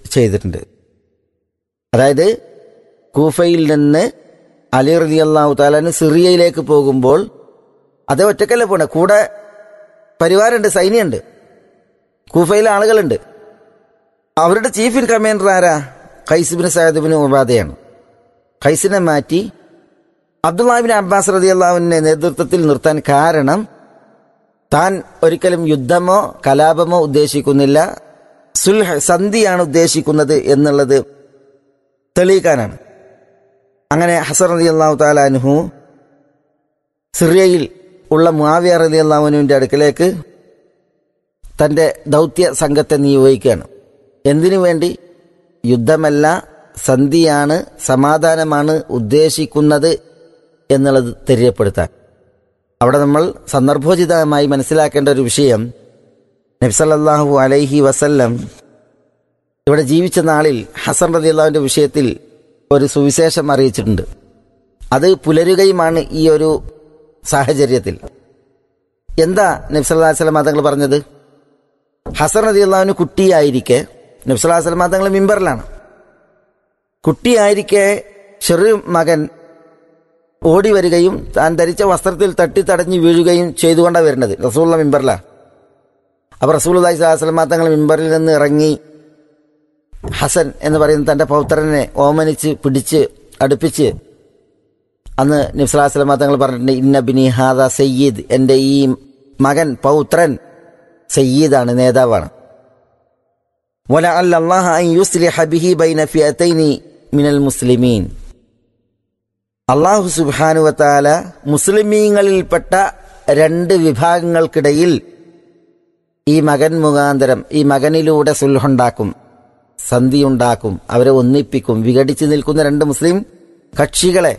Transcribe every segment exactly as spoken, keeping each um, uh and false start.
ചെയ്തിട്ടുണ്ട്. അതായത് കൂഫയിൽ നിന്ന് അലി റളിയല്ലാഹു തആല സിറിയയിലേക്ക് പോകുമ്പോൾ അതേ ഒറ്റക്കല്ല പോണേ, കൂടെ പരിവാരമുണ്ട്, സൈന്യമുണ്ട്, കൂഫയിലെ ആളുകളുണ്ട്. അവരുടെ ചീഫ് ഇൻ കമാൻഡർ ആരാ? ഖൈസ് ഇബ്നു സഅദ് ഇബ്നു ഉബാദയാണ്. ഖൈസിനെ മാറ്റി അബ്ദുല്ലാഹ് ഇബ്നു അബ്ബാസ് റളിയല്ലാഹുവിന്റെ നേതൃത്വത്തിൽ നിർത്താൻ കാരണം താൻ ഒരിക്കലും യുദ്ധമോ കലാപമോ ഉദ്ദേശിക്കുന്നില്ല, സുൽഹ് സന്ധിയാണ് ഉദ്ദേശിക്കുന്നത് എന്നുള്ളത് തെളിയിക്കാനാണ്. അങ്ങനെ ഹസൻ റളിയല്ലാഹു തആല അൻഹു സിറിയയിൽ ഉള്ള മുആവിയ റളിയല്ലാഹു അൻഹുവിന്റെ അടുക്കലേക്ക് തന്റെ ദൗത്യ സംഘത്തെ നിയോഗിക്കുകയാണ്. എന്തിനു വേണ്ടി? യുദ്ധമല്ല, സന്ധിയാണ്, സമാധാനമാണ് ഉദ്ദേശിക്കുന്നത് എന്നുള്ളത് തെര്യപ്പെടുത്താൻ. അവിടെ നമ്മൾ സന്ദർഭോചിതമായി മനസ്സിലാക്കേണ്ട ഒരു വിഷയം, നബി സല്ലല്ലാഹു അലൈഹി വസല്ലം ഇവിടെ ജീവിച്ച നാളിൽ ഹസൻ റളിയല്ലാഹുവിന്റെ വിഷയത്തിൽ ഒരു സുവിശേഷം അറിയിച്ചിട്ടുണ്ട്. അത് പുലരുകയുമാണ് ഈ ഒരു സാഹചര്യത്തിൽ. എന്താ നബി സല്ലല്ലാഹു അലൈഹി വസല്ലം തങ്ങൾ പറഞ്ഞത്? ഹസൻ റളിയല്ലാഹുവിന് കുട്ടിയായിരിക്കെ, നബി സല്ലല്ലാഹു അലൈഹി വസല്ലം തങ്ങൾ മിമ്പറിലാണ്, കുട്ടിയായിരിക്കെ ചെറു മകൻ ഓടി വരികയും താൻ ധരിച്ച വസ്ത്രത്തിൽ തട്ടി തടഞ്ഞു വീഴുകയും ചെയ്തുകൊണ്ടാണ് വരുന്നത്. റസൂലുള്ള മിമ്പറിലാണ്. അപ്പോൾ റസൂലുള്ളാഹി സ്വല്ലല്ലാഹു അലൈഹി വസല്ലം തങ്ങൾ മിമ്പറിൽ നിന്ന് ഇറങ്ങി ഹസൻ എന്ന് പറയുന്ന തന്റെ പൗത്രനെ ഓമനിച്ച് പിടിച്ച് അടുപ്പിച്ച് അന്ന് നബി സല്ലല്ലാഹു അലൈഹി വസല്ലം തങ്ങൾ പറഞ്ഞിട്ടുണ്ട്, ഇന്ന ബിനി ഹാദാ സയ്യിദ്, എൻ്റെ ഈ മകൻ പൗത്രൻ സയ്യിദാണ്, നേതാവാണ്. വലഅല്ല അല്ലാഹ അൻ യുസ്ലിഹ ബിഹി ബൈന ഫിഅതൈനി മിനൽ മുസ്ലിമീൻ, അല്ലാഹു സുബ്ഹാനഹു വ തആല മുസ്ലിമീങ്ങളിൽപ്പെട്ട രണ്ട് വിഭാഗങ്ങൾക്കിടയിൽ ഈ മകൻ മുഖാന്തരം, ഈ മകനിലൂടെ സുൽഹുണ്ടാക്കും, സന്ധിയുണ്ടാക്കും, അവരെ ഒന്നിപ്പിക്കും. വിഘടിച്ചു നിൽക്കുന്ന രണ്ട് മുസ്ലിം കക്ഷികളെ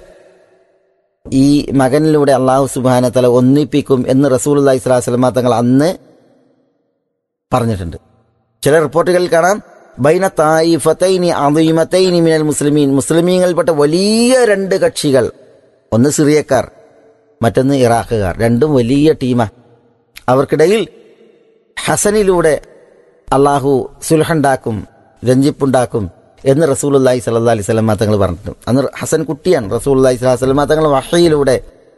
ഈ മകനിലൂടെ അല്ലാഹു സുബ്ഹാനഹു വ തആല ഒന്നിപ്പിക്കും എന്ന് റസൂലുള്ളാഹി സ്വല്ലല്ലാഹു അലൈഹി വസല്ലം തങ്ങൾ അന്ന് പറഞ്ഞിട്ടുണ്ട്. ചില റിപ്പോർട്ടുകളിൽ കാണാം, ബൈന തായിഫതൈനി അദീമതൈനി മിനൽ മുസ്ലിമീൻ, മുസ്ലിമീങ്ങളിൽപ്പെട്ട വലിയ രണ്ട് കക്ഷികൾ, ഒന്ന് സിറിയക്കാർ, മറ്റൊന്ന് ഇറാഖുകാർ, രണ്ടും വലിയ ടീമാ. അവർക്കിടയിൽ ഹസനിലൂടെ അള്ളാഹു സുൽഹുണ്ടാക്കും, രഞ്ജിപ്പുണ്ടാക്കും എന്ന് റസൂലുള്ളാഹി സ്വല്ലല്ലാഹു അലൈഹി വസല്ലം തങ്ങൾ പറഞ്ഞിട്ടുണ്ട്. അന്ന് ഹസൻ കുട്ടിയാണ്. റസൂലുള്ളാഹി സ്വല്ലല്ലാഹു അലൈഹി വസല്ലം തങ്ങൾ വഹയിലൂടെ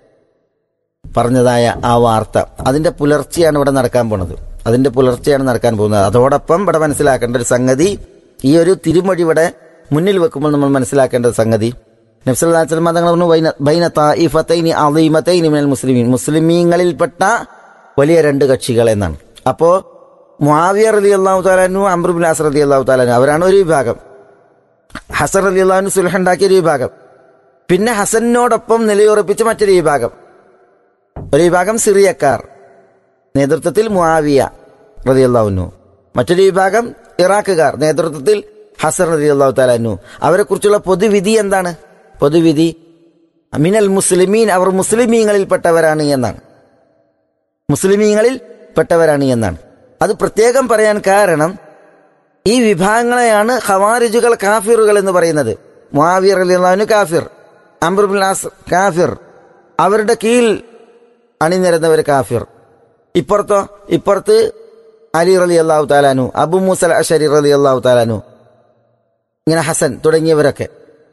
പറഞ്ഞതായ ആ വാർത്ത, അതിന്റെ പുലർച്ചെയാണ് ഇവിടെ നടക്കാൻ പോണത്. അതിന്റെ പുലർച്ചെയാണ് നടക്കാൻ പോകുന്നത്. അതോടൊപ്പം ഇവിടെ മനസ്സിലാക്കേണ്ട ഒരു സംഗതി, ഈ ഒരു തിരുമൊഴി ഇവിടെ മുന്നിൽ വെക്കുമ്പോൾ നമ്മൾ മനസ്സിലാക്കേണ്ട സംഗതി, നബി സല്ലല്ലാഹു അലൈഹി വസല്ലം തങ്ങൾ പറഞ്ഞു ബൈന തായിഫതൈനി അദീമതൈനി മിനൽ മുസ്ലിമീൻ, മുസ്ലിമീങ്ങളിൽപ്പെട്ട വലിയ രണ്ട് കക്ഷികൾ എന്നാണ്. അപ്പോ മുആവിയ റളിയല്ലാഹു തആല അൻഹു, അംർ ഇബ്നു അസ് റളിയല്ലാഹു തആല അൻഹു, അവരാണ് ഒരു വിഭാഗം. ഹസൻ റളിയല്ലാഹു അൻഹു സുൽഹ് ഉണ്ടാക്കിയ ഒരു വിഭാഗം. പിന്നെ ഹസനോടൊപ്പം നിലയുറപ്പിച്ച മറ്റൊരു വിഭാഗം, ഒരു വിഭാഗം സിറിയക്കാർ, നേതൃത്വത്തിൽ മുആവിയ റളിയല്ലാഹു അൻഹു. മറ്റൊരു വിഭാഗം ഇറാഖുകാർ, നേതൃത്വത്തിൽ ഹസൻ റളിയല്ലാഹു തആല അൻഹു. അവരെ കുറിച്ചുള്ള പൊതുവിധി എന്താണ്? പൊതുവിധി മിനൽ മുസ്ലിമീൻ, അവർ മുസ്ലിമീങ്ങളിൽപ്പെട്ടവരാണ് എന്നാണ്. മുസ്ലിമീങ്ങളിൽ പെട്ടവരാണ് എന്നാണ്. അത് പ്രത്യേകം പറയാൻ കാരണം, ഈ വിഭാഗങ്ങളെയാണ് ഖവാരിജുകൾ കാഫിറുകൾ എന്ന് പറയുന്നത്. മുആവിയ റളിയല്ലാഹു അൻഹു കാഫിർ, അംർ ഇബ്നുൽ ആസ് കാഫിർ, അവരുടെ കീഴിൽ അണിനിരന്നവർ കാഫിർ. ഇപ്പുറത്തോ, ഇപ്പുറത്ത് അലി റളിയല്ലാഹു തആല അൻഹു, അബൂ മൂസ അശ്അരി റളിയല്ലാഹു തആല അൻഹു, ഇങ്ങനെ ഹസൻ തുടങ്ങിയവരൊക്കെ,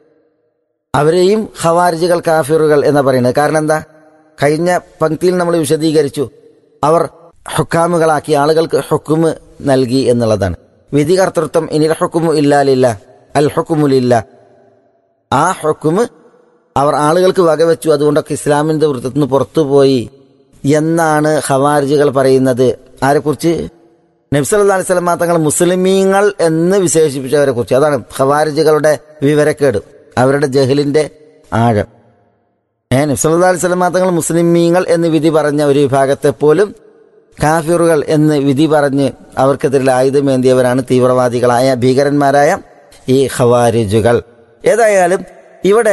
അവരെയും ഖവാരിജുകൾ കാഫിറുകൾ എന്ന് പറയുന്നത്. കാരണം എന്താ? കഴിഞ്ഞ പങ്ക്തിയിൽ നമ്മൾ വിശദീകരിച്ചു, അവർ ഹുക്കാമുകളാക്കി, ആളുകൾക്ക് ഹുക്കുമ് നൽകി എന്നുള്ളതാണ്. വിധികർത്തൃത്വം, ഇനിൽ ഹുക്കുമു ഇല്ലാ ലില്ലാഹ്, അൽ ഹുക്കുമു ലില്ലാഹ്, ആ ഹുക്കുമ് അവർ ആളുകൾക്ക് വകവെച്ചു. അതുകൊണ്ടൊക്കെ ഇസ്ലാമിന്റെ വൃത്തത്തിൽ നിന്ന് പുറത്തുപോയി എന്നാണ് ഖവാരിജുകൾ പറയുന്നത്. ആരെക്കുറിച്ച്? നബി സല്ലല്ലാഹു അലൈഹി വസല്ലം തങ്ങൾ മുസ്ലിമീങ്ങൾ എന്ന് വിശേഷിപ്പിച്ചവരെ കുറിച്ച്. അതാണ് ഖവാരിജുകളുടെ വിവരക്കേട്, അവരുടെ ജഹലിന്റെ ആഴം. ഏ നബി സല്ലല്ലാഹു അലൈഹി വസല്ലം തങ്ങൾ മുസ്ലിമീങ്ങൾ എന്ന് വിധി പറഞ്ഞ ഒരു വിഭാഗത്തെ പോലും കാഫിറുകൾ എന്ന് വിധി പറഞ്ഞ് അവർക്കെതിരെ ആയുധമേന്തിയവരാണ് തീവ്രവാദികളായ ഭീകരന്മാരായ ഈ ഖവാരിജുകൾ. ഏതായാലും ഇവിടെ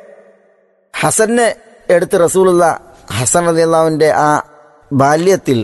ഹസനെ എടുത്ത് റസൂലുള്ള ഹസൻ റളിയല്ലാഹുവിന്റെ ആ ബാല്യത്തിൽ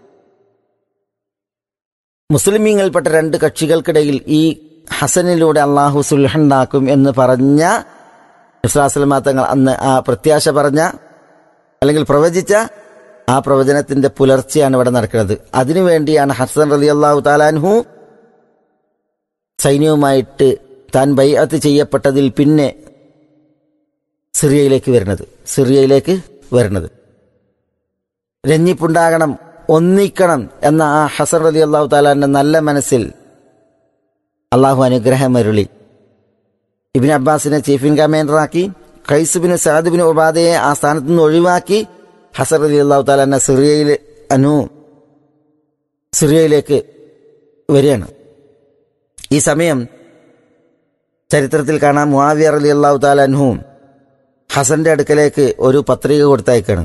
മുസ്ലിമീങ്ങളിൽപ്പെട്ട രണ്ട് കക്ഷികൾക്കിടയിൽ ഈ ഹസനിലൂടെ അള്ളാഹു സുൽഹുണ്ടാക്കും എന്ന് പറഞ്ഞ നബി സല്ലല്ലാഹു അലൈഹി വസല്ലം തങ്ങൾ അന്ന് ആ പ്രത്യാശ പറഞ്ഞ, അല്ലെങ്കിൽ പ്രവചിച്ച ആ പ്രവചനത്തിന്റെ പുലർച്ചെയാണ് ഇവിടെ നടക്കുന്നത്. അതിനുവേണ്ടിയാണ് ഹസൻ റളിയല്ലാഹു തആല അൻഹു സൈന്യവുമായിട്ട് താൻ ബൈഅത്ത് ചെയ്യപ്പെട്ടതിൽ പിന്നെ സിറിയയിലേക്ക് വരുന്നത് സിറിയയിലേക്ക് വരുന്നത് രഞ്ജിപ്പുണ്ടാകണം, ഒന്നിക്കണം എന്ന ആ ഹസൻ റളിയല്ലാഹു തആലാന്റെ നല്ല മനസ്സിൽ അള്ളാഹു അനുഗ്രഹമരുളി. Ibnu അബ്ബാസിനെ chief in കമാൻഡറാക്കി, Qais bin Saad bin ഉബാദയെ ആ സ്ഥാനത്ത് നിന്ന് ഒഴിവാക്കി ഹസൻ റളിയല്ലാഹു തആല സിറിയയിൽ അനു സിറിയയിലേക്ക് വരികയാണ്. ഈ സമയം ചരിത്രത്തിൽ കാണാം, മുആവിയ റളിയല്ലാഹു തആല അൻഹു ഹസന്റെ അടുക്കലേക്ക് ഒരു പത്രിക കൊടുത്തയക്കാണ്.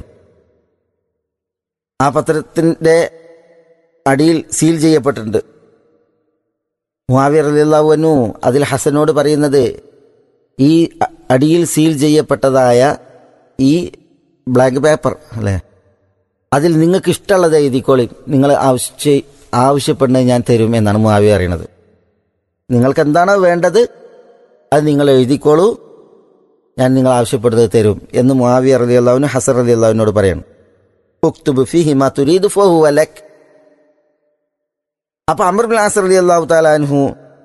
ആ പത്രത്തിന്റെ അടിയിൽ സീൽ ചെയ്യപ്പെട്ടിട്ടുണ്ട്. മുആവിയ റളിയല്ലാഹു അൻഹു അതിൽ ഹസനോട് പറയുന്നത്, ഈ അടിയിൽ സീൽ ചെയ്യപ്പെട്ടതായ ഈ ബ്ലാക്ക് പേപ്പർ അല്ലേ, അതിൽ നിങ്ങൾക്ക് ഇഷ്ടമുള്ളത് എഴുതിക്കോളി, നിങ്ങൾ ആവശ്യ ആവശ്യപ്പെടുന്നത് ഞാൻ തരും എന്നാണ് മുആവിയ പറയുന്നത്. നിങ്ങൾക്ക് എന്താണോ വേണ്ടത് അത് നിങ്ങൾ എഴുതിക്കോളൂ, ഞാൻ നിങ്ങൾ ആവശ്യപ്പെടുന്നത് തരും എന്ന് മുആവിയ റളിയല്ലാഹു അൻഹു ഹസൻ റളിയല്ലാഹു അൻഹുവിനോട് പറയണം. ഉക്തുബ് ഫീഹി മാ തുരീദു ഫഹുവ ലക്. അപ്പൊ അംർ ബിൻ ആസ് റളിയല്ലാഹു തആല അൻഹു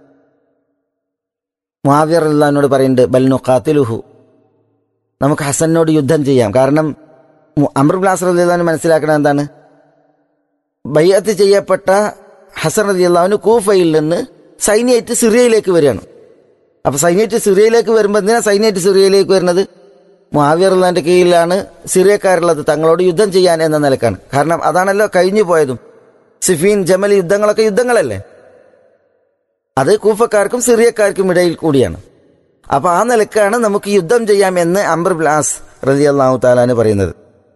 മുആവിയ റളിയല്ലാഹു അൻഹുവിനോട് പറയുന്നുണ്ട്, ബൽ നുഖാതിലുഹു, നമുക്ക് ഹസനോട് യുദ്ധം ചെയ്യാം. കാരണം അംർ ബിൻ ആസ് റളിയല്ലാഹു അൻഹു മനസ്സിലാക്കണം എന്താണ്, ബൈഅത്ത് ചെയ്യപ്പെട്ട ഹസൻ റളിയല്ലാഹു അൻഹു കൂഫയിൽ നിന്ന് സൈന്യമായിട്ട് സിറിയയിലേക്ക് വരികയാണ്. അപ്പൊ സൈന്യമായിട്ട് സിറിയയിലേക്ക് വരുമ്പോൾ എന്തിനാ സൈന്യമായിട്ട് സിറിയയിലേക്ക് വരുന്നത്? മുആവിയ റളിയല്ലാഹുവിന്റെ കീഴിലാണ് സിറിയക്കാരുള്ളത്, തങ്ങളോട് യുദ്ധം ചെയ്യാൻ എന്ന നിലക്കാണ്. കാരണം അതാണല്ലോ കഴിഞ്ഞു പോയതും. സിഫീൻ, ജമൽ യുദ്ധങ്ങളൊക്കെ യുദ്ധങ്ങളല്ലേ, അത് കൂഫക്കാർക്കും സിറിയക്കാർക്കും ഇടയിൽ കൂടിയാണ്. അപ്പൊ ആ നിലക്കാണ് നമുക്ക് യുദ്ധം ചെയ്യാം എന്ന് അംർ ബിൻ ആസ് റളിയല്ലാഹു തആല അൻഹു പറയുന്നത്.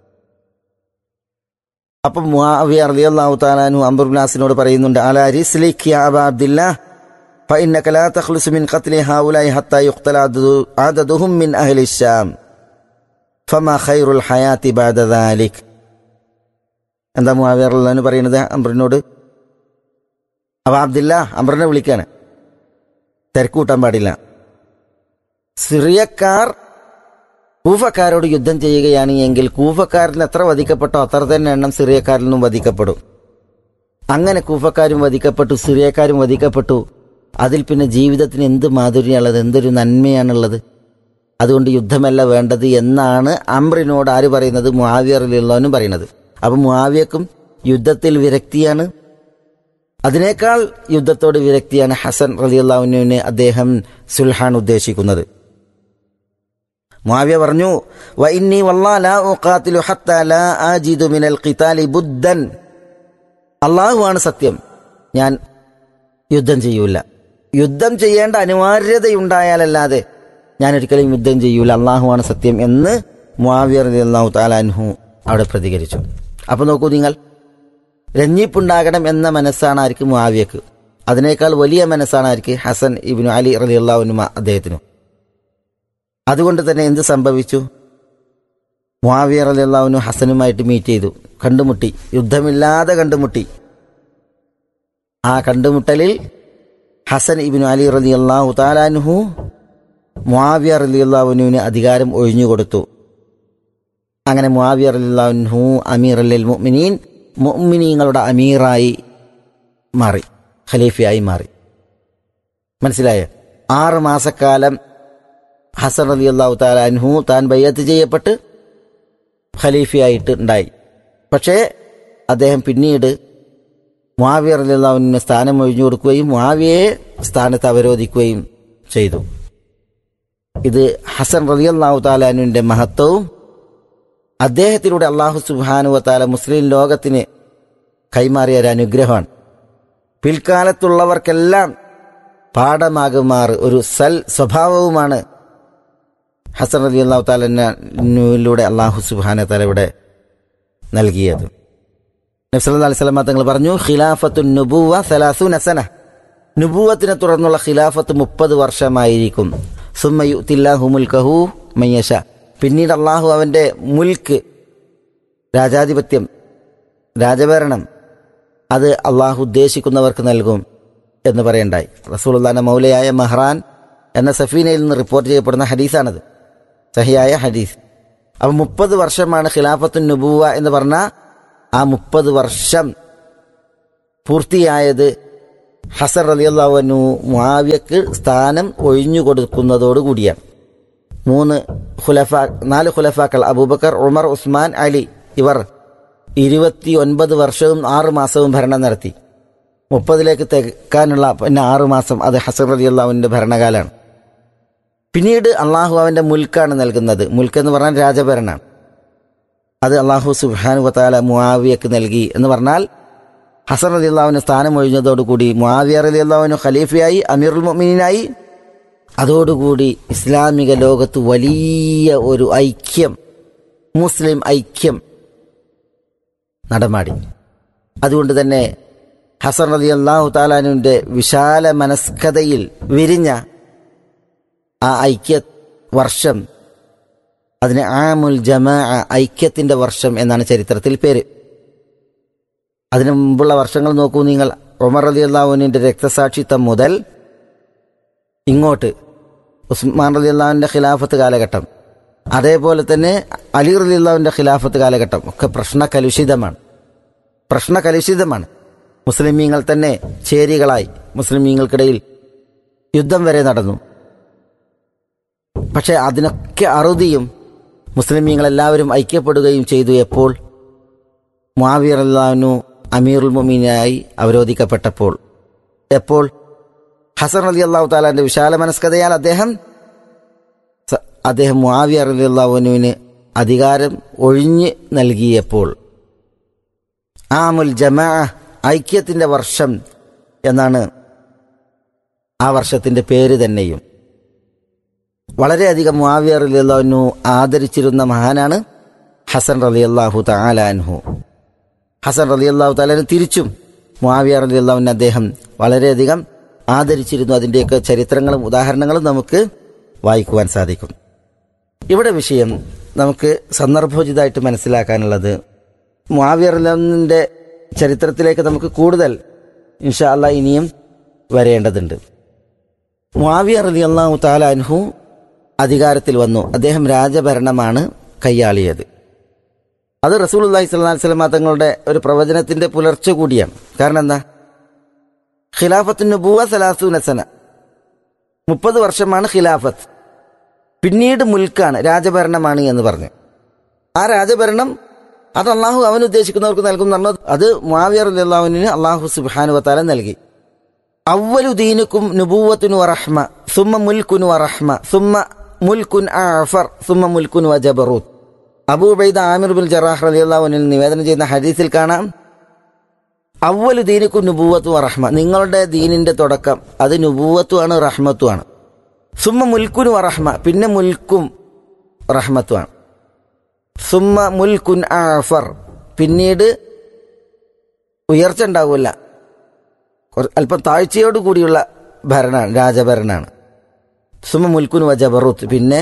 അപ്പൊ മുആവിയ റളിയല്ലാഹു തആല അൻഹു അംർ ബിൻ ആസിനോട് പറയുന്നുണ്ട്, അലാ റിസ്ലിക് യാ അബാ അബ്ദില്ലാഹ് ഫഇന്നക ലാ തഖ്ലുസു മിൻ ഖത്ലി ഹൗലായി ഹത്താ യുഖ്തല അദദുഹും മിൻ അഹ്ലി ശാം ഫമാ ഖൈറുൽ ഹയാത്തി ബഅദ ദാലിക്. എന്താ മുആവിയ റളിയല്ലാഹു അൻഹു പറയുന്നത് അംറിനോട്? അബാ അബ്ദില്ലാഹ്, അംറിനെ വിളിക്കാണ്, തിരക്കൂട്ടാൻ പാടില്ല. സിറിയക്കാർ കൂഫക്കാരോട് യുദ്ധം ചെയ്യുകയാണ് എങ്കിൽ കൂഫക്കാരിൽ എത്ര വധിക്കപ്പെട്ടോ അത്ര തന്നെ എണ്ണം സിറിയക്കാരിൽ നിന്നും വധിക്കപ്പെടും. അങ്ങനെ കൂഫക്കാരും വധിക്കപ്പെട്ടു, സിറിയക്കാരും വധിക്കപ്പെട്ടു. അതിൽ പിന്നെ ജീവിതത്തിന് എന്ത് മാധുര്യമുള്ളത്, എന്തൊരു നന്മയാണുള്ളത്. അതുകൊണ്ട് യുദ്ധമല്ല വേണ്ടത് എന്നാണ് അംറിനോട് ആര് പറയുന്നത്? മുആവിയ റളിയല്ലാഹു അൻഹു പറയുന്നത്. അപ്പം മുആവിയക്കും യുദ്ധത്തിൽ വിരക്തിയാണ്, അതിനേക്കാൾ യുദ്ധത്തോട് വിരക്തിയാണ് ഹസൻ റളിയല്ലാഹു അൻഹുവിനെ അദ്ദേഹം സുൽഹാൻ ഉദ്ദേശിക്കുന്നത്. മുആവിയ പറഞ്ഞു, വ ഇന്നി വല്ലാഹി ലാ ഉഖാതിലു ഹത്താ ലാ ആജിദു മിനൽ ഖിതാലി ബുദ്ദൻ. അല്ലാഹുവാണ് സത്യം, ഞാൻ യുദ്ധം ചെയ്യൂല. യുദ്ധം ചെയ്യേണ്ട അനിവാര്യതയുണ്ടായാലല്ലാതെ ഞാൻ ഒരിക്കലും യുദ്ധം ചെയ്യൂല, അല്ലാഹുവാണ് സത്യം എന്ന് മുആവിയ റളിയല്ലാഹു തആല അൻഹു അവിടെ പ്രതികരിച്ചു. അപ്പൊ നോക്കൂ നിങ്ങൾ, രഞ്ജിപ്പുണ്ടാകണം എന്ന മനസ്സാണ് ആർക്ക്? മുആവിയക്ക്. അതിനേക്കാൾ വലിയ മനസ്സാണ് ആർക്ക്? ഹസൻ ഇബ്നു അലി റളിയല്ലാഹു അൻഹു അദ്ദേഹത്തിനും. അതുകൊണ്ട് തന്നെ എന്ത് സംഭവിച്ചു? മുആവിയ റളിയല്ലാഹു അൻഹു ഹസനുമായിട്ട് മീറ്റ് ചെയ്തു, കണ്ടുമുട്ടി, യുദ്ധമില്ലാതെ കണ്ടുമുട്ടി. ആ കണ്ടുമുട്ടലിൽ ഹസൻ ഇബ്നു അലി റളിയല്ലാഹു തആല അൻഹു മുആവിയ റളിയല്ലാഹു അൻഹുവിന് അധികാരം ഒഴിഞ്ഞുകൊടുത്തു. അങ്ങനെ മുആവിയ റളിയല്ലാഹു അൻഹു അമീറുൽ മുഅ്മിനീൻ, മുഅ്മിനീങ്ങളുടെ അമീറായി മാറി, ഖലീഫയായി മാറി. മനസ്സിലായോ? ആറ് മാസക്കാലം ഹസൻ റളിയല്ലാഹു തആല അൻഹു താൻ ബൈഅത്ത് ചെയ്യപ്പെട്ട് ഖലീഫയായിട്ട് ഉണ്ടായി. പക്ഷേ അദ്ദേഹം പിന്നീട് മുആവിയ റളിയല്ലാഹു അൻഹുവിന് സ്ഥാനം ഒഴിഞ്ഞു കൊടുക്കുകയും മുആവിയയെ സ്ഥാനത്ത് അവരോധിക്കുകയും ചെയ്തു. ഇത് ഹസൻ റളിയല്ലാഹു തആല അൻഹുവിന്റെ മഹത്വവും അദ്ദേഹത്തിലൂടെ അല്ലാഹു സുബ്ഹാനഹു വ തആല മുസ്ലിം ലോകത്തിന് കൈമാറിയ ഒരു അനുഗ്രഹമാണ്. പിൽക്കാലത്തുള്ളവർക്കെല്ലാം പാഠമാകുമാർ ഒരു സൽ സ്വഭാവവുമാണ് ഹസൻ റളിയല്ലാഹു തആല അൻഹുവിലൂടെ അല്ലാഹു സുബ്ഹാനഹു വ തആല ഇവിടെ നൽകിയത്. നബി സല്ലല്ലാഹു അലൈഹി വസല്ലം തങ്ങൾ പറഞ്ഞു, ഖിലാഫത്തുൻ നുബുവ സലാസൂന സന, നുബുവത്തിനെ തുടർന്നുള്ള ഖിലാഫത്ത് മുപ്പത് വർഷമായിരിക്കും. സുമ്മ യുഅ്തില്ലാഹു മുൽകഹു മയ്യശ, പിന്നീട് അള്ളാഹു അവന്റെ മുൽക്ക്, രാജാധിപത്യം, രാജഭരണം, അത് അള്ളാഹു ഉദ്ദേശിക്കുന്നവർക്ക് നൽകും എന്ന് പറയണ്ടായി. റസൂലുള്ളാഹിന്റെ മൗലയായ മഹ്റാൻ എന്ന സഫീനയിൽ നിന്ന് റിപ്പോർട്ട് ചെയ്യപ്പെടുന്ന ഹദീസാണത്, സഹിയായ ഹദീസ്. അപ്പം മുപ്പത് വർഷമാണ് ഖിലാഫത്തുൻ നുബുവ എന്ന് പറഞ്ഞാൽ ആ മുപ്പത് വർഷം പൂർത്തിയായത് ഹസൻ റളിയല്ലാഹു അൻഹു മുആവിയക്ക് സ്ഥാനം ഒഴിഞ്ഞു കൊടുക്കുന്നതോടുകൂടിയാണ്. മൂന്ന് ഖുലഫ നാല് ഖുലഫാക്കൾ അബൂബക്കർ, ഉമർ, ഉസ്മാൻ, അലി ഇവർ ഇരുപത്തി ഒൻപത് വർഷവും ആറ് മാസവും ഭരണം നടത്തി. മുപ്പതിലേക്ക് തെക്കാനുള്ള പിന്നെ ആറു മാസം അത് ഹസൻ റളിയല്ലാഹുവിന്റെ ഭരണകാലമാണ്. പിന്നീട് അള്ളാഹു അവന്റെ മുൽക്കാണ് നൽകുന്നത്. മുൽക്ക് എന്ന് പറഞ്ഞാൽ രാജഭരണമാണ്. അത് അള്ളാഹു സുബ്ഹാനഹു വ തആല മുആവിയക്ക് നൽകി എന്ന് പറഞ്ഞാൽ ഹസൻ റളിയല്ലാഹുവിന് സ്ഥാനം ഒഴിഞ്ഞതോടുകൂടി മുആവിയ റളിയല്ലാഹുവിന് ഖലീഫയായി, അമീറുൽ മുഅ്മിനീനായി. അതോടുകൂടി ഇസ്ലാമിക ലോകത്ത് വലിയ ഒരു ഐക്യം, മുസ്ലിം ഐക്യം നടമാടി. അതുകൊണ്ട് തന്നെ ഹസൻ റളിയല്ലാഹു തആലാന്റെ വിശാല മനസ്കതയിൽ വിരിഞ്ഞ ആ ഐക്യ വർഷം, അതിന് ആമുൽ ജമാഅ, ഐക്യത്തിന്റെ വർഷം എന്നാണ് ചരിത്രത്തിൽ പേര്. അതിനു മുമ്പുള്ള വർഷങ്ങൾ നോക്കൂ നിങ്ങൾ. ഉമർ റളിയല്ലാഹു അൻഹുവിന്റെ രക്തസാക്ഷിത്വം മുതൽ ഇങ്ങോട്ട് ഉസ്മാൻ റളിയല്ലാഹുവിന്റെ ഖിലാഫത്ത് കാലഘട്ടം, അതേപോലെ തന്നെ അലി റളിയല്ലാഹുവിന്റെ ഖിലാഫത്ത് കാലഘട്ടം ഒക്കെ പ്രശ്നകലുഷിതമാണ്. പ്രശ്നകലുഷിതമാണ്. മുസ്ലിമീങ്ങൾ തന്നെ ചേരികളായി, മുസ്ലിമീങ്ങൾക്കിടയിൽ യുദ്ധം വരെ നടന്നു. പക്ഷെ അതിനൊക്കെ അറുതിയും മുസ്ലിമീങ്ങളെല്ലാവരും ഐക്യപ്പെടുകയും ചെയ്തു. എപ്പോൾ? മുആവിയ റളിയല്ലാഹു അൻഹു അമീറുൽ മുഅ്മിനീനായി അവരോധിക്കപ്പെട്ടപ്പോൾ. എപ്പോൾ? ഹസൻ റളിയല്ലാഹു തആലാന്റെ വിശാല മനസ്കതയാൽ അദ്ദേഹം അദ്ദേഹം മുആവിയ റളിയല്ലാഹു അൻഹുവിന് അധികാരം ഒഴിഞ്ഞ് നൽകിയപ്പോൾ. ആമുൽ ജമാഅ, ഐക്യത്തിന്റെ വർഷം എന്നാണ് ആ വർഷത്തിന്റെ പേര് തന്നെയും. വളരെയധികം മുആവിയ റളിയല്ലാഹു അൻഹു ആദരിച്ചിരുന്ന മഹാനാണ് ഹസൻ റളിയല്ലാഹു തആല അൻഹു. ഹസൻ റളിയല്ലാഹു തആല തിരിച്ചും മുആവിയ റളിയല്ലാഹു അൻഹു അദ്ദേഹം വളരെയധികം ആദരിച്ചിരുന്നു. അതിൻ്റെയൊക്കെ ചരിത്രങ്ങളും ഉദാഹരണങ്ങളും നമുക്ക് വായിക്കുവാൻ സാധിക്കും. ഇവിടെ വിഷയം നമുക്ക് സന്ദർഭോചിതമായിട്ട് മനസ്സിലാക്കാനുള്ളത്, മുആവിയ റളിയല്ലാഹു അൻഹുവിന്റെ ചരിത്രത്തിലേക്ക് നമുക്ക് കൂടുതൽ ഇൻഷാ അല്ലാഹ് ഇനിയും വരേണ്ടതുണ്ട്. മുആവിയ റളിയല്ലാഹു തആല അൻഹു അധികാരത്തിൽ വന്നു. അദ്ദേഹം രാജഭരണമാണ് കൈയാളിയത്. അത് റസൂലുള്ളാഹി സ്വല്ലല്ലാഹു അലൈഹി വസല്ലം തങ്ങളുടെ ഒരു പ്രവചനത്തിന്റെ പുലർച്ചെ കൂടിയാണ്. കാരണം എന്താ? ഖിലാഫത്തുൻ നുബുവ സലാസൂന സന, മുപ്പത് വർഷമാണ് ഖിലാഫത്ത്. പിന്നീട് മുൽക്കാണ്, രാജഭരണമാണ് എന്ന് പറഞ്ഞു. ആ രാജഭരണം അത് അള്ളാഹു അവൻ ഉദ്ദേശിക്കുന്നവർക്ക് നൽകും എന്ന് പറഞ്ഞു. അത് മുആവിയ റളിയല്ലാഹു അൻഹുവിന് അള്ളാഹു സുബ്ഹാനഹു വ തആല നൽകി. അവ്വലു ദീനുക്കും നുബുവത്തുൻ വറഹ്മ സുമ്മ മുൽക്കുൻ വറഹ്മ സുമ്മ മുൽക്കുൻ ആഫർ സുമ്മ മുൽക്കുൻ വജബറൂത്ത്. അബൂ ഉബൈദ ആമിർ ബിൻ ജറാഹ് റളിയല്ലാഹു അൻഹു നിവേദനം ചെയ്യുന്ന ഹദീസിൽ കാണാം, അവ്വലു ദീനുക്കും നുബുവത്തു വറഹ്മ, നിങ്ങളുടെ ദീനിന്റെ തുടക്കം അത് നുബുവത്തുമാണ്, റഹ്മത്തുമാണ്. സുമ്മ മുൽക്കുൻ വറഹ്മ, പിന്നെ മുൽക്കും റഹ്മത്തുമാണ്. സുമ്മ മുൽക്കുൻ ആഫർ, പിന്നീട് ഉയർച്ച ഉണ്ടാവില്ല, അല്പം താഴ്ചയോട് കൂടിയുള്ള ഭരണമാണ്, രാജഭരണമാണ്. സുമ മുൽക്കുൻ വജബറൂത്ത്, പിന്നെ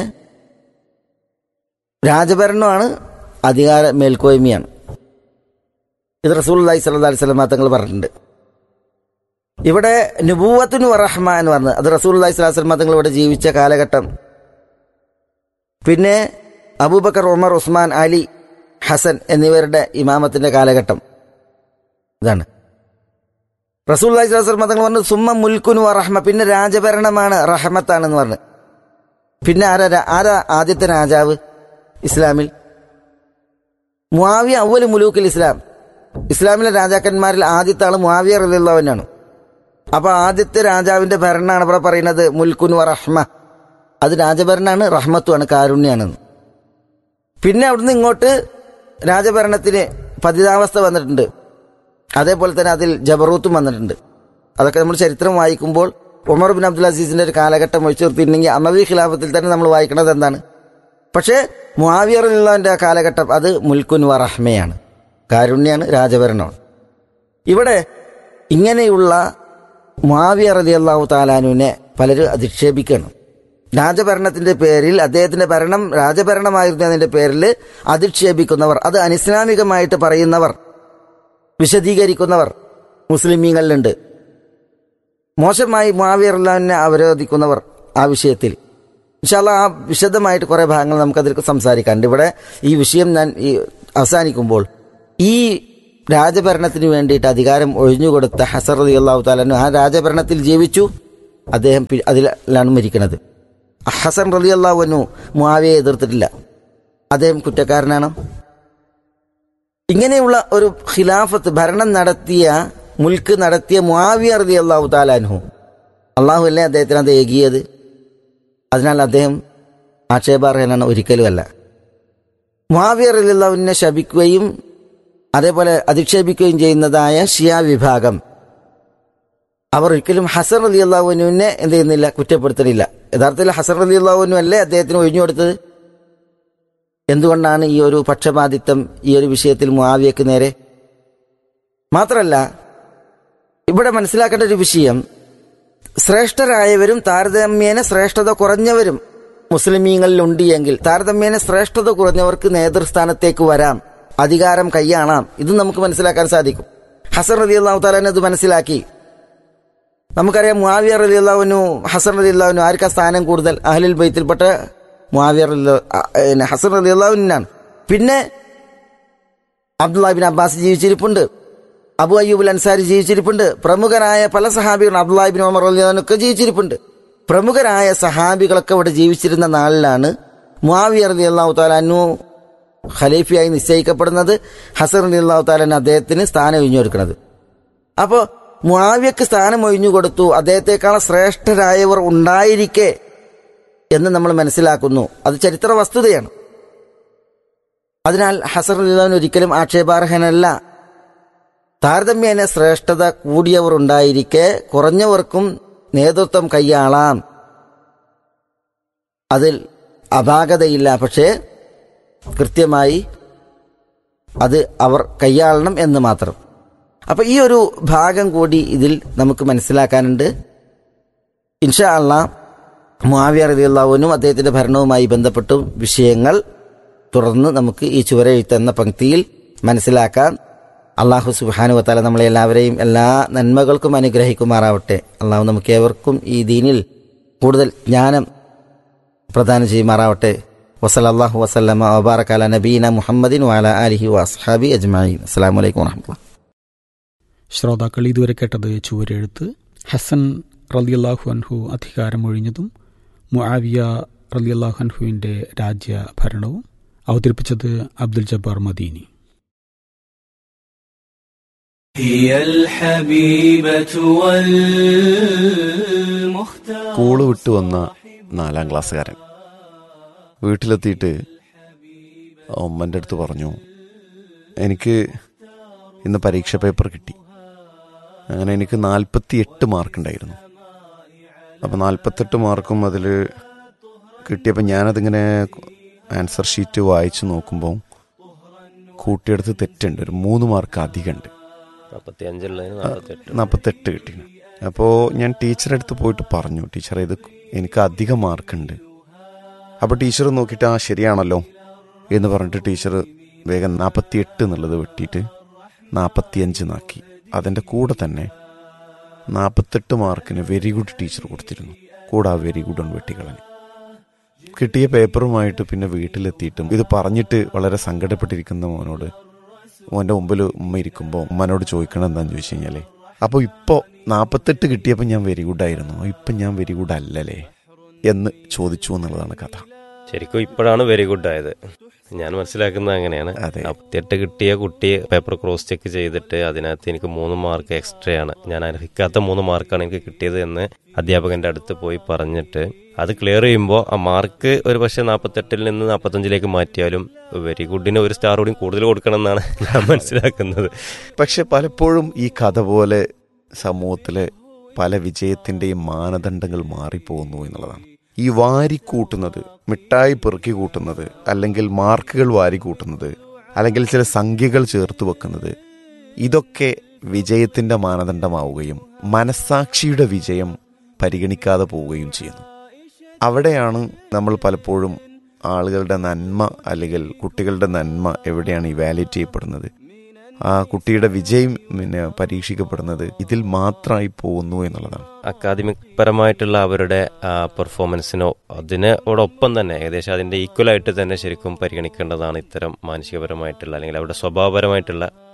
രാജഭരണമാണ്, അധികാര മേൽക്കോയ്മയാണ്. ഇത് റസൂലുള്ളാഹി സ്വല്ലല്ലാഹു അലൈഹി വസല്ലം തങ്ങൾ പറഞ്ഞിട്ടുണ്ട്. ഇവിടെ നുബുവത്തുൻ വറഹ്മ എന്ന് പറഞ്ഞത് അത് റസൂലുള്ളാഹി സ്വല്ലല്ലാഹു അലൈഹി വസല്ലം തങ്ങൾ ഇവിടെ ജീവിച്ച കാലഘട്ടം. പിന്നെ അബൂബക്കർ, ഉമർ, ഉസ്മാൻ, അലി, ഹസൻ എന്നിവരുടെ ഇമാമത്തിന്റെ കാലഘട്ടം. ഇതാണ് റസൂലുള്ളാഹി സ്വല്ലല്ലാഹു അലൈഹി വസല്ലം തങ്ങൾ പറഞ്ഞു സുമ്മ മുൽക്കുൻ വറഹ്മ, പിന്നെ രാജഭരണമാണ്, റഹ്മത്താണെന്ന് പറഞ്ഞു. പിന്നെ ആരാ ആരാ ആദ്യത്തെ രാജാവ് ഇസ്ലാമിൽ? മുആവിയ അവ്വലു മുലൂക്കിൽ ഇസ്ലാം. ഇസ്ലാമിലെ രാജാക്കന്മാരിൽ ആദ്യത്തെ ആള് മുആവിയ റളിയല്ലാഹു അൻഹു. അപ്പൊ ആദ്യത്തെ രാജാവിന്റെ ഭരണമാണ് ഇവിടെ പറയുന്നത് മുൽക്കുൻ വറഹ്മ. അത് രാജഭരണമാണ്, റഹ്മത്തുമാണ്, കാരുണ്യാണെന്ന്. പിന്നെ അവിടുന്ന് ഇങ്ങോട്ട് രാജഭരണത്തിന് പതിതാവസ്ഥ വന്നിട്ടുണ്ട്. അതേപോലെ തന്നെ അതിൽ ജബറൂത്തും വന്നിട്ടുണ്ട്. അതൊക്കെ നമ്മൾ ചരിത്രം വായിക്കുമ്പോൾ ഉമർ ബിൻ അബ്ദുൽ അസീസിന്റെ ഒരു കാലഘട്ടം ഒഴിച്ചു നിർത്തിയിട്ടുണ്ടെങ്കിൽ അമവി ഖിലാഫത്തിൽ തന്നെ നമ്മൾ വായിക്കുന്നത് എന്താണ്? പക്ഷേ മുആവിയ റളിയല്ലാഹുവിന്റെ ആ കാലഘട്ടം അത് മുൽക്കുൻ വറഹ്മയാണ്, കാരുണ്യാണ്, രാജഭരണമാണ്. ഇവിടെ ഇങ്ങനെയുള്ള മുആവിയ റളിയല്ലാഹു തആല അൻഹുവിനെ പലരും അധിക്ഷേപിക്കണം. രാജഭരണത്തിന്റെ പേരിൽ, അദ്ദേഹത്തിന്റെ ഭരണം രാജഭരണമായിരുന്നതിന്റെ പേരിൽ അധിക്ഷേപിക്കുന്നവർ, അത് അനിസ്ലാമികമായിട്ട് പറയുന്നവർ, വിശദീകരിക്കുന്നവർ മുസ്ലിമീങ്ങളിലുണ്ട്. മോശമായി മുആവിയ റളിയല്ലാഹു അൻഹുവിനെ അവരോധിക്കുന്നവർ ആ വിഷയത്തിൽ. ഇൻഷാ അല്ലാഹ് ആ വിശദമായിട്ട് കുറെ ഭാഗങ്ങൾ നമുക്കതിൽ സംസാരിക്കാനുണ്ട്. ഇവിടെ ഈ വിഷയം ഞാൻ ഈ അവസാനിക്കുമ്പോൾ ഈ രാജഭരണത്തിന് വേണ്ടിയിട്ട് അധികാരം ഒഴിഞ്ഞുകൊടുത്ത ഹസൻ റളിയല്ലാഹു തആല അൻഹു ആ രാജഭരണത്തിൽ ജീവിച്ചു. അദ്ദേഹം അതിലാണ് മരിക്കുന്നത്. ഹസൻ റളിയല്ലാഹു അൻഹു മുആവിയയെ എതിർത്തിട്ടില്ല. അദ്ദേഹം കുറ്റക്കാരനാണ്. ഇങ്ങനെയുള്ള ഒരു ഖിലാഫത്ത് ഭരണം നടത്തിയ മുൽക്ക് നടത്തിയ മുആവിയ റളിയല്ലാഹു തആല അൻഹു അള്ളാഹു അല്ലേ അദ്ദേഹത്തിന് അത് ഏകിയത്. അതിനാൽ അദ്ദേഹം ആക്ഷേപാർഹനാണ് ഒരിക്കലുമല്ല. മുആവിയ റളിയല്ലാഹുവിനെ ശപിക്കുകയും അതേപോലെ അധിക്ഷേപിക്കുകയും ചെയ്യുന്നതായ ഷിയ വിഭാഗം അവർ ഒരിക്കലും ഹസൻ റളിയല്ലാഹു അൻഹുവിനെ എന്ത് ചെയ്യുന്നില്ല, കുറ്റപ്പെടുത്തുന്നില്ല. യഥാർത്ഥത്തിൽ ഹസൻ റളിയല്ലാഹു അൻഹു അല്ലേ അദ്ദേഹത്തിന് ഒഴിഞ്ഞു കൊടുത്തത്. എന്തുകൊണ്ടാണ് ഈ ഒരു പക്ഷപാതിത്വം ഈ ഒരു വിഷയത്തിൽ മുആവിയക്ക് നേരെ? മാത്രമല്ല, ഇവിടെ മനസ്സിലാക്കേണ്ട ഒരു വിഷയം, ശ്രേഷ്ഠരായവരും താരതമ്യേന ശ്രേഷ്ഠത കുറഞ്ഞവരും മുസ്ലിമീങ്ങളിലുണ്ട് എങ്കിൽ താരതമ്യേന ശ്രേഷ്ഠത കുറഞ്ഞവർക്ക് നേതൃസ്ഥാനത്തേക്ക് വരാം, അധികാരം കൈയാണാം. ഇത് നമുക്ക് മനസ്സിലാക്കാൻ സാധിക്കും. ഹസൻ റളിയല്ലാഹു തആല അത് മനസ്സിലാക്കി. നമുക്കറിയാം മുആവിയ റളിയല്ലാഹു അൻഹു ഹസൻ റളിയല്ലാഹു അൻഹു ആർക്കാ സ്ഥാനം കൂടുതൽ? അഹ്ലുൽ ബൈത്തിൽപ്പെട്ട മുആവിയ റളിയല്ലാഹു ഹസൻ റളിയല്ലാഹു അൻഹുവിനാണ്. പിന്നെ അബ്ദുല്ലാഹ് ഇബ്നു അബ്ബാസ് ജീവിച്ചിരിപ്പുണ്ട്, അബു അയ്യൂബ് അൻസാരി ജീവിച്ചിരിപ്പുണ്ട്, പ്രമുഖരായ പല സഹാബികളും അബ്ദുല്ലാഹ് ഇബ്നു ഉമർ റളിയല്ലാഹു അൻഹു ഒക്കെ ജീവിച്ചിരിപ്പുണ്ട്. പ്രമുഖരായ സഹാബികളൊക്കെ ഇവിടെ ജീവിച്ചിരുന്ന നാളിലാണ് മുആവിയ റളിയല്ലാഹു തആല അൻഹു ഖലീഫയായി നിശ്ചയിക്കപ്പെടുന്നത്. ഹസൻ റളിയല്ലാഹു തആല അൻഹു അദ്ദേഹത്തിന് സ്ഥാനം ഒഴിഞ്ഞു കൊടുക്കുന്നത്. അപ്പോൾ മുആവിയക്ക് സ്ഥാനം ഒഴിഞ്ഞു കൊടുത്തു, അദ്ദേഹത്തെക്കാൾ ശ്രേഷ്ഠരായവർ ഉണ്ടായിരിക്കെ എന്ന് നമ്മൾ മനസ്സിലാക്കുന്നു. അത് ചരിത്ര വസ്തുതയാണ്. അതിനാൽ ഹസൻ റളിയല്ലാഹു അൻഹു ഒരിക്കലും ആക്ഷേപാർഹനല്ല. താരതമ്യേന ശ്രേഷ്ഠത കൂടിയവർ ഉണ്ടായിരിക്കെ കുറഞ്ഞവർക്കും നേതൃത്വം കൈയാളാം, അതിൽ അപാകതയില്ല. പക്ഷേ കൃത്യമായി അത് അവർ കൈയാളണം എന്ന് മാത്രം. അപ്പൊ ഈ ഒരു ഭാഗം കൂടി ഇതിൽ നമുക്ക് മനസ്സിലാക്കാനുണ്ട്. ഇൻഷാ അല്ലാഹ് മുആവിയ റളിയല്ലാഹു അൻഹു അദ്ദേഹത്തിന്റെ ഭരണവുമായി ബന്ധപ്പെട്ട വിഷയങ്ങൾ തുടർന്ന് നമുക്ക് ഈ ചുവരെഴുത്ത് എന്ന പംക്തിയിൽ മനസ്സിലാക്കാം. അള്ളാഹു സുബ്ഹാനഹു വ തആല നമ്മളെ എല്ലാവരെയും എല്ലാ നന്മകൾക്കും അനുഗ്രഹിക്കുമാറാവട്ടെ. അള്ളാഹു നമുക്ക് ഏവർക്കും ഈ ദീനിൽ കൂടുതൽ ജ്ഞാനം പ്രദാനം ചെയ്യുമാറാവട്ടെ. വസല്ലല്ലാഹു വസല്ലമ വബാറക അലാ നബീന മുഹമ്മദിൻ വഅലാ ആലിഹി വഅസ്ഹാബി അജ്മഈൻ. അസ്സലാമു അലൈക്കും വറഹ്മത്തുള്ളാഹി. ശ്രോതാക്കൾ ഇതുവരെ കേട്ടത് ചുവരെഴുത്ത്. ഹസൻ റളിയല്ലാഹു അൻഹു അധികാരമൊഴിഞ്ഞതും മുആവിയ റളിയല്ലാഹു അൻഹുവിൻ്റെ രാജ്യഭരണവും. അവതരിപ്പിച്ചത് അബ്ദുൽ ജബ്ബാർ മദീനി. സ്കൂള് വിട്ടു വന്ന നാലാം ക്ലാസ്സുകാരൻ വീട്ടിലെത്തിയിട്ട് ഉമ്മൻ്റെ അടുത്ത് പറഞ്ഞു, എനിക്ക് ഇന്ന് പരീക്ഷ പേപ്പർ കിട്ടി. അങ്ങനെ എനിക്ക് നാൽപ്പത്തി എട്ട് മാർക്കുണ്ടായിരുന്നു. അപ്പം നാൽപ്പത്തെട്ട് മാർക്കും അതിൽ കിട്ടിയപ്പോൾ ഞാനതിങ്ങനെ ആൻസർ ഷീറ്റ് വായിച്ച് നോക്കുമ്പോൾ കൂട്ടിയെടുത്ത് തെറ്റുണ്ട്, ഒരു മൂന്ന് മാർക്ക് അധികമുണ്ട്. നാൽപ്പത്തെട്ട് കിട്ടി. അപ്പോൾ ഞാൻ ടീച്ചറെ അടുത്ത് പോയിട്ട് പറഞ്ഞു, ടീച്ചറെ ഇത് എനിക്ക് അധികം മാർക്കുണ്ട്. അപ്പോൾ ടീച്ചർ നോക്കിയിട്ട് ആ ശരിയാണല്ലോ എന്ന് പറഞ്ഞിട്ട് ടീച്ചർ വേഗം നാൽപ്പത്തി എട്ട് എന്നുള്ളത് വെട്ടിയിട്ട് നാൽപ്പത്തിയഞ്ച് നാക്കി. അതിൻ്റെ കൂടെ തന്നെ നാൽപ്പത്തെട്ട് മാർക്കിന് വെരി ഗുഡ് ടീച്ചർ കൊടുത്തിരുന്നു. കൂടെ ആ വെരി ഗുഡ് ഒന്ന് വെട്ടിക്കളഞ്ഞു. കിട്ടിയ പേപ്പറുമായിട്ട് പിന്നെ വീട്ടിലെത്തിയിട്ടും ഇത് പറഞ്ഞിട്ട് വളരെ സങ്കടപ്പെട്ടിരിക്കുന്ന മോനോട് മോൻ്റെ മുമ്പിൽ ഉമ്മ ഇരിക്കുമ്പോൾ ഉമ്മനോട് ചോദിക്കണം എന്താണെന്ന് ചോദിച്ചു കഴിഞ്ഞാൽ, അപ്പോൾ ഇപ്പോൾ നാൽപ്പത്തെട്ട് കിട്ടിയപ്പോൾ ഞാൻ വെരി ഗുഡായിരുന്നു, ഇപ്പം ഞാൻ വെരി ഗുഡ് അല്ലല്ലേ എന്ന് ചോദിച്ചു എന്നുള്ളതാണ് കഥ. ശരിക്കും ഇപ്പോഴാണ് വെരി ഗുഡ് ആയത്. ഞാൻ മനസ്സിലാക്കുന്നത് അങ്ങനെയാണ്. നാൽപ്പത്തിയെട്ട് കിട്ടിയ കുട്ടിയെ പേപ്പർ ക്രോസ് ചെക്ക് ചെയ്തിട്ട് അതിനകത്ത് എനിക്ക് മൂന്ന് മാർക്ക് എക്സ്ട്രാ ആണ്, ഞാൻ അർഹിക്കാത്ത മൂന്ന് മാർക്കാണ് എനിക്ക് കിട്ടിയത് എന്ന് അധ്യാപകന്റെ അടുത്ത് പോയി പറഞ്ഞിട്ട് അത് ക്ലിയർ ചെയ്യുമ്പോൾ ആ മാർക്ക് ഒരു പക്ഷേ നാൽപ്പത്തെട്ടിൽ നിന്ന് നാൽപ്പത്തഞ്ചിലേക്ക് മാറ്റിയാലും വെരി ഗുഡിന് ഒരു സ്റ്റാർ കൂടി കൂടുതൽ കൊടുക്കണം എന്നാണ് ഞാൻ മനസ്സിലാക്കുന്നത്. പക്ഷെ പലപ്പോഴും ഈ കഥ പോലെ സമൂഹത്തിലെ പല വിജയത്തിൻ്റെയും മാനദണ്ഡങ്ങൾ മാറിപ്പോകുന്നു എന്നുള്ളതാണ്. ഈ വാരിക്കൂട്ടുന്നത്, മിഠായി പെറുക്കി കൂട്ടുന്നത്, അല്ലെങ്കിൽ മാർക്കുകൾ വാരിക്കൂട്ടുന്നത്, അല്ലെങ്കിൽ ചില സംഖ്യകൾ ചേർത്ത് വെക്കുന്നത്, ഇതൊക്കെ വിജയത്തിൻ്റെ മാനദണ്ഡമാവുകയും മനസ്സാക്ഷിയുടെ വിജയം പരിഗണിക്കാതെ പോവുകയും ചെയ്യുന്നു. അവിടെയാണ് നമ്മൾ പലപ്പോഴും ആളുകളുടെ നന്മ അല്ലെങ്കിൽ കുട്ടികളുടെ നന്മ എവിടെയാണ് ഇവാലുവേറ്റ് ചെയ്യപ്പെടുന്നത്, ആ കുട്ടിയുടെ വിജയം പിന്നെ പരീക്ഷിക്കപ്പെടുന്നത് ഇതിൽ മാത്രമായി പോകുന്നു എന്നുള്ളതാണ്. അക്കാദമിക് പരമായിട്ടുള്ള അവരുടെ പെർഫോമൻസിനോ അതിനോടൊപ്പം തന്നെ ഏകദേശം അതിൻ്റെ ഈക്വലായിട്ട് തന്നെ ശരിക്കും പരിഗണിക്കേണ്ടതാണ് ഇത്തരം മാനസികപരമായിട്ടുള്ള അല്ലെങ്കിൽ അവരുടെ സ്വഭാവപരമായിട്ടുള്ള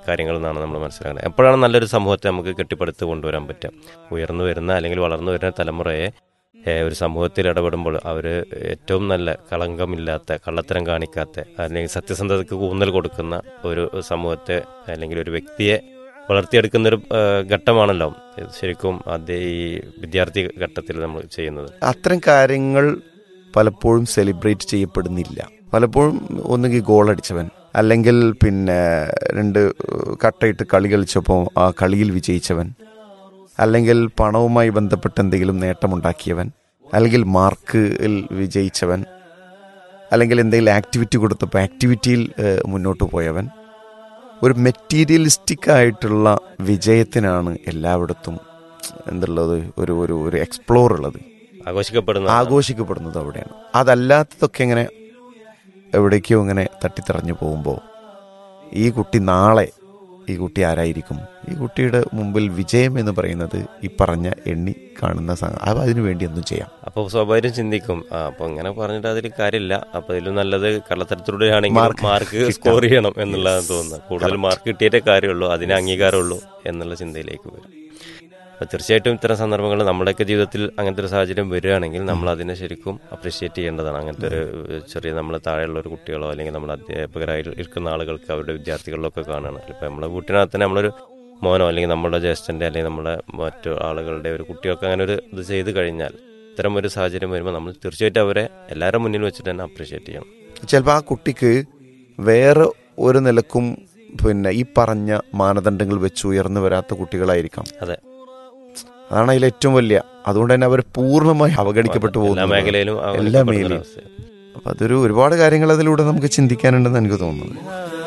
കാര്യങ്ങൾ എന്നാണ് നമ്മൾ മനസ്സിലാക്കുന്നത്. എപ്പോഴാണ് നല്ലൊരു സമൂഹത്തെ നമുക്ക് കെട്ടിപ്പടുത്ത് കൊണ്ടുവരാൻ പറ്റുക? ഉയർന്നു വരുന്ന അല്ലെങ്കിൽ വളർന്നു വരുന്ന തലമുറയെ ഒരു സമൂഹത്തിൽ ഇടപെടുമ്പോൾ അവർ ഏറ്റവും നല്ല കളങ്കമില്ലാത്ത, കള്ളത്തരം കാണിക്കാത്ത, അല്ലെങ്കിൽ സത്യസന്ധതയ്ക്ക് ഊന്നൽ കൊടുക്കുന്ന ഒരു സമൂഹത്തെ അല്ലെങ്കിൽ ഒരു വ്യക്തിയെ വളർത്തിയെടുക്കുന്നൊരു ഘട്ടമാണല്ലോ ശരിക്കും അതേ ഈ വിദ്യാർത്ഥി ഘട്ടത്തിൽ നമ്മൾ ചെയ്യുന്നത്. അത്തരം കാര്യങ്ങൾ പലപ്പോഴും സെലിബ്രേറ്റ് ചെയ്യപ്പെടുന്നില്ല. പലപ്പോഴും ഒന്നുകിൽ ഗോളടിച്ചവൻ, അല്ലെങ്കിൽ പിന്നെ രണ്ട് കട്ടയിട്ട് കളി കളിച്ചപ്പോൾ ആ കളിയിൽ വിജയിച്ചവൻ, അല്ലെങ്കിൽ പണവുമായി ബന്ധപ്പെട്ട് എന്തെങ്കിലും നേട്ടമുണ്ടാക്കിയവൻ, അല്ലെങ്കിൽ മാർക്കിൽ വിജയിച്ചവൻ, അല്ലെങ്കിൽ എന്തെങ്കിലും ആക്ടിവിറ്റി കൊടുത്തപ്പോൾ ആക്ടിവിറ്റിയിൽ മുന്നോട്ട് പോയവൻ. ഒരു മെറ്റീരിയലിസ്റ്റിക് ആയിട്ടുള്ള വിജയത്തിനാണ് എല്ലായിടത്തും എന്തുള്ളത്, ഒരു ഒരു ഒരു എക്സ്പ്ലോർ ഉള്ളത്, ആഘോഷിക്കപ്പെടുന്നത് ആഘോഷിക്കപ്പെടുന്നത് അവിടെയാണ്. അതല്ലാത്തതൊക്കെ ഇങ്ങനെ എവിടേക്കോ ഇങ്ങനെ തട്ടിത്തറഞ്ഞു പോകുമ്പോൾ ഈ കുട്ടി നാളെ ഈ കുട്ടി ആരായിരിക്കും? ഈ കുട്ടിയുടെ മുമ്പിൽ വിജയം എന്ന് പറയുന്നത് ഈ പറഞ്ഞ എണ്ണി കാണുന്ന സംഘം, അതിനു വേണ്ടി ഒന്നും ചെയ്യാം. അപ്പോൾ സ്വാഭാവികം ചിന്തിക്കും, ആ അപ്പോൾ ഇങ്ങനെ പറഞ്ഞിട്ട് അതിൽ കാര്യമില്ല, അപ്പോൾ ഇതിലും നല്ലത് കള്ളത്തരത്തിലൂടെ ആണെങ്കിൽ മാർക്ക് സ്കോർ ചെയ്യണം എന്നുള്ളതാണ് തോന്നുന്നത്. കൂടുതൽ മാർക്ക് കിട്ടിയിട്ടേ കാര്യമുള്ളൂ, അതിന് അംഗീകാരമുള്ളൂ എന്നുള്ള ചിന്തയിലേക്ക് വരും. അപ്പോൾ തീർച്ചയായിട്ടും ഇത്തരം സന്ദർഭങ്ങൾ നമ്മുടെയൊക്കെ ജീവിതത്തിൽ അങ്ങനത്തെ ഒരു സാഹചര്യം വരികയാണെങ്കിൽ നമ്മൾ അതിനെ ശരിക്കും അപ്രീഷിയേറ്റ് ചെയ്യേണ്ടതാണ്. അങ്ങനത്തെ ഒരു ചെറിയ നമ്മളെ താഴെയുള്ള ഒരു കുട്ടികളോ അല്ലെങ്കിൽ നമ്മുടെ അധ്യാപകരായി ഇരിക്കുന്ന ആളുകൾക്ക് അവരുടെ വിദ്യാർത്ഥികളിലൊക്കെ കാണുകയാണ്. ഇപ്പോൾ നമ്മുടെ വീട്ടിനകത്ത് തന്നെ നമ്മളൊരു മോനോ അല്ലെങ്കിൽ നമ്മുടെ ജ്യേഷ്ഠൻ്റെ അല്ലെങ്കിൽ നമ്മുടെ മറ്റു ആളുകളുടെ ഒരു കുട്ടികൾക്ക് അങ്ങനെ ഒരു ഇത് ചെയ്ത് കഴിഞ്ഞാൽ, ഇത്തരം ഒരു സാഹചര്യം വരുമ്പോൾ നമ്മൾ തീർച്ചയായിട്ടും അവരെ എല്ലാവരും മുന്നിൽ വെച്ചിട്ട് തന്നെ അപ്രീഷിയേറ്റ് ചെയ്യണം. ചിലപ്പോൾ ആ കുട്ടിക്ക് വേറെ ഒരു നിലക്കും പിന്നെ ഈ പറഞ്ഞ മാനദണ്ഡങ്ങൾ വെച്ച് ഉയർന്നു വരാത്ത കുട്ടികളായിരിക്കാം. അതെ, അതാണ് അതിൽ ഏറ്റവും വലിയ. അതുകൊണ്ട് തന്നെ അവർ പൂർണ്ണമായി അവഗണിക്കപ്പെട്ടു പോകുന്നു എല്ലാ മേഖലയിലും എല്ലാ മേഖലയിലും. അപ്പൊ അതൊരു ഒരുപാട് കാര്യങ്ങൾ അതിലൂടെ നമുക്ക് ചിന്തിക്കാനുണ്ടെന്ന് എനിക്ക് തോന്നുന്നു.